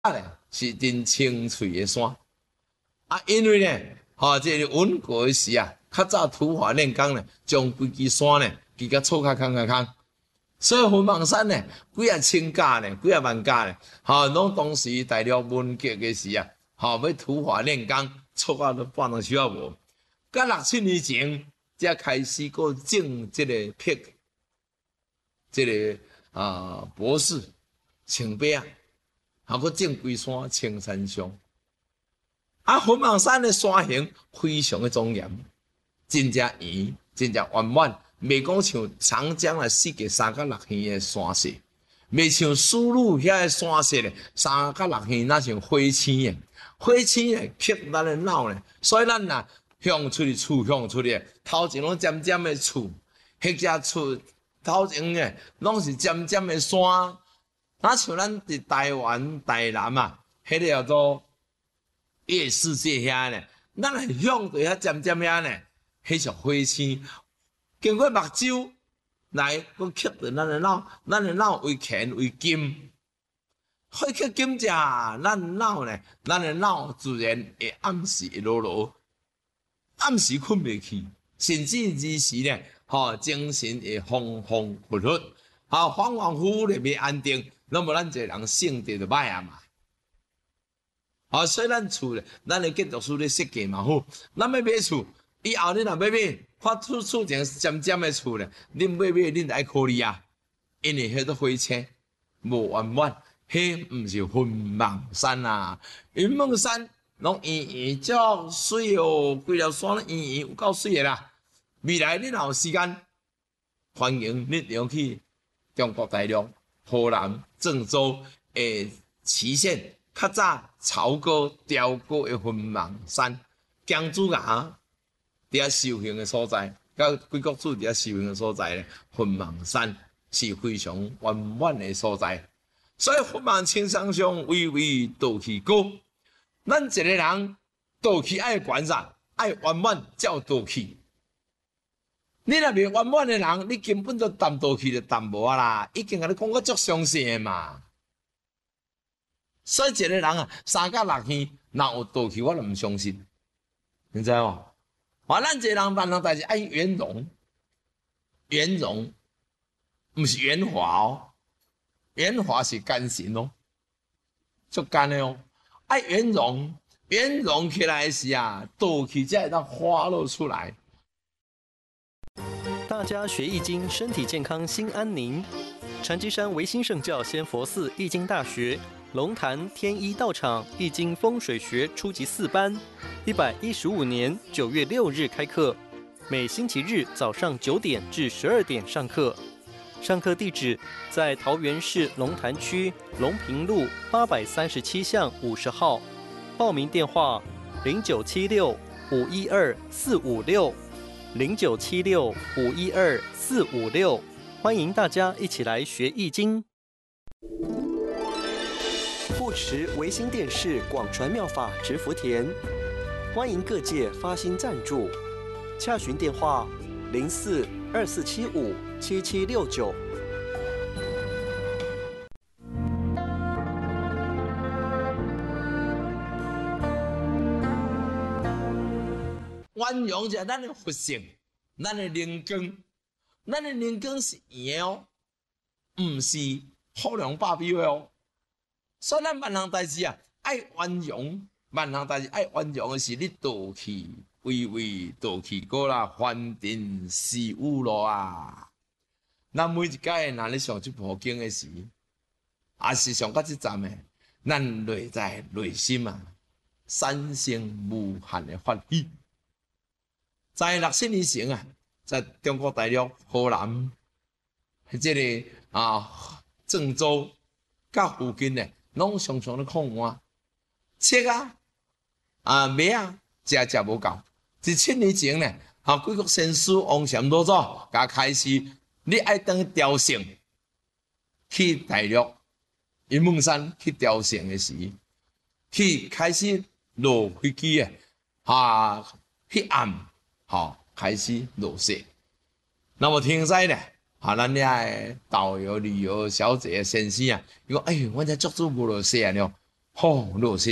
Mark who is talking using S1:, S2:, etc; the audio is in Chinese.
S1: 咧是真青翠的山，因为呢，这个稳过的时啊，较早土法炼钢呢，将规支山呢，支甲错较空，所以云梦山呢，几啊千架呢，几啊万架呢，拢当时大陆文革的时啊，要土法炼钢，错啊都半当时啊无。甲6、7年前，才开始个种这个辟，这个博士青白啊，个种规山青山上。云梦山的山形非常的庄严，真正圆，真正圆满，袂讲像长江啊4个3角6线的山势，袂像丝路遐的山势咧3角6线那像火青的，火青的吸咱的脑咧，所以咱呐向出去厝向出去，头前拢尖尖的厝，迄只厝头前的拢是尖尖的山，那像咱伫台湾台南啊，迄个叫做夜世界遐呢，咱系向对遐尖尖遐呢，迄属火星。经过目睭来，佮吸着咱的脑，咱的脑为乾为金，火吸金者，咱脑呢，咱的脑自然会暗时会落落，暗时困袂去，甚至日时呢，精神会恍恍惚惚，恍恍惚惚咧袂安定，那么咱一个人性格就歹啊嘛。所以咱厝咧，咱的建筑师咧设计嘛好，咱要买厝，以后你若要买，看厝前尖尖的厝咧，恁买，恁就爱考虑啊，因为迄个火车无圆满，迄毋是云梦山啊，云梦山拢圆圆足水哦，规条山拢圆圆有够水的啦。未来恁若有时间，欢迎恁用去中国大陆、河南、郑州的旗县。较早曹哥、雕哥的云梦山、姜子牙伫遐修行的所在，甲贵国主伫遐修行的所在咧，云梦山是非常圆满的所在。所以云梦青山上，巍巍道气高。咱一个人道气爱悬啥？爱圆满才有道气。你若袂圆满的人，你根本就谈道气就谈无啊啦！已经甲你讲到足详细的嘛。所以一个人啊，3角6线，若有道气，我就毋相信，你知无？咱一个人办人代志爱圆融，圆融，毋是圆滑哦，圆滑是奸臣哦，足奸的哦，爱圆融，圆融起来时啊，道气才会当花露出来。
S2: 大家学易经，身体健康，心安宁。禅机山唯心圣教仙佛寺易经大学。龙潭天一道场易经风水学初级4班，115年9月6日开课，每星期日早上9点至12点上课。上课地址在桃园市龙潭区龙平路837巷50号，报名电话0976-512-456，0976-512-456，欢迎大家一起来学易经。护持维新电视广传妙法植福田，欢迎各界发心赞助，洽询电话04-2475-7769。
S1: 圆融是咱的佛性，咱的灵光，咱的灵光是圆的哦，毋是好量百标的哦。所以咱万行代志啊，爱圆融，万行代志爱圆融的是你道气，巍巍道气高啦，梵天施雨露啊。咱每一届若咧上这部经的时，也是上到这站的，咱内在内心啊，产生无限的欢喜。在6、7年前啊，在中国大陆河南，这个郑州甲附近呢。拢常常咧看我，切马食无够。17年前呢，贵国先师王禅老祖甲开始，你爱当雕像，去大陆云梦山去雕像的时，去开始落飞机的，迄暗，开始落雪。那么天灾呢？咱遐的导游旅游小姐先生啊，伊讲，阮这足足无落雪啊了。 吼，落雪。